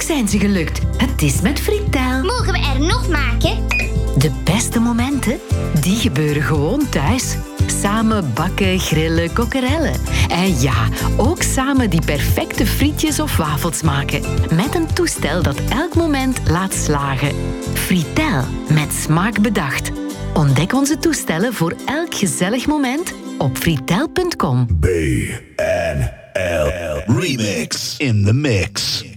zijn ze gelukt. Het is met Fritel. Mogen we er nog maken? De beste momenten, die gebeuren gewoon thuis. Samen bakken, grillen, kokkerellen. En ja, ook samen die perfecte frietjes of wafels maken. Met een toestel dat elk moment laat slagen. Fritel, met smaak bedacht. Ontdek onze toestellen voor elk gezellig moment op fritel.com. BNL Remix in the mix.